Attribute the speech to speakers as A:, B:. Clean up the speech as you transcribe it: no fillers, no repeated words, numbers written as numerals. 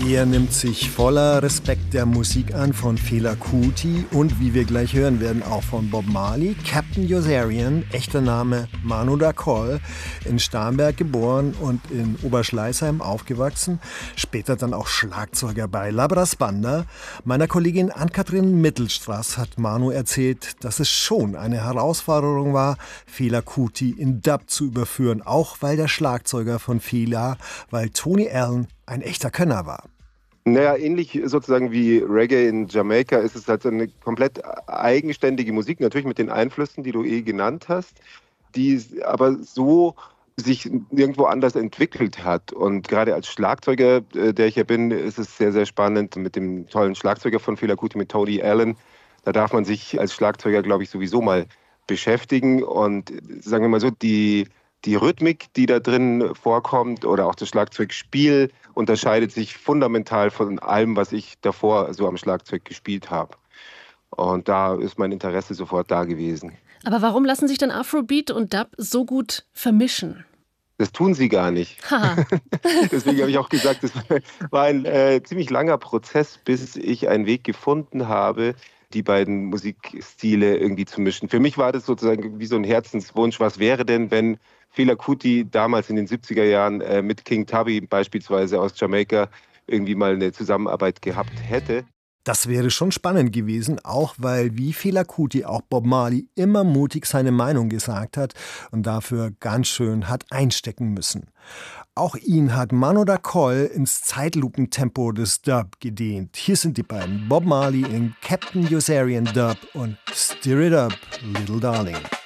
A: Er nimmt sich voller Respekt der Musik an von Fela Kuti und, wie wir gleich hören werden, auch von Bob Marley. Captain Yossarian, echter Name Manu Dacoll, in Starnberg geboren und in Oberschleißheim aufgewachsen. Später dann auch Schlagzeuger bei Labras Banda. Meiner Kollegin Ann-Kathrin Mittelstraß hat Manu erzählt, dass es schon eine Herausforderung war, Fela Kuti in Dub zu überführen. Auch weil der Schlagzeuger von Fela, weil Tony Allen ein echter Könner war.
B: Naja, ähnlich sozusagen wie Reggae in Jamaika ist es halt so eine komplett eigenständige Musik, natürlich mit den Einflüssen, die du genannt hast, die aber so sich nirgendwo anders entwickelt hat. Und gerade als Schlagzeuger, der ich ja bin, ist es sehr, sehr spannend mit dem tollen Schlagzeuger von Fela Kuti, mit Tony Allen. Da darf man sich als Schlagzeuger, glaube ich, sowieso mal beschäftigen. Und sagen wir mal so, die Rhythmik, die da drin vorkommt oder auch das Schlagzeugspiel unterscheidet sich fundamental von allem, was ich davor so am Schlagzeug gespielt habe. Und da ist mein Interesse sofort da gewesen.
C: Aber warum lassen sich dann Afrobeat und Dub so gut vermischen?
B: Das tun sie gar nicht. Deswegen habe ich auch gesagt, das war ein ziemlich langer Prozess, bis ich einen Weg gefunden habe, die beiden Musikstile irgendwie zu mischen. Für mich war das sozusagen wie so ein Herzenswunsch. Was wäre denn, wenn Fela Kuti damals in den 70er Jahren mit King Tubby beispielsweise aus Jamaika irgendwie mal eine Zusammenarbeit gehabt hätte?
A: Das wäre schon spannend gewesen, auch weil wie Fela Kuti auch Bob Marley immer mutig seine Meinung gesagt hat und dafür ganz schön hat einstecken müssen. Auch ihn hat Manu Dacoll ins Zeitlupentempo des Dub gedehnt. Hier sind die beiden, Bob Marley in Captain Yossarian Dub und Stir It Up, Little Darling.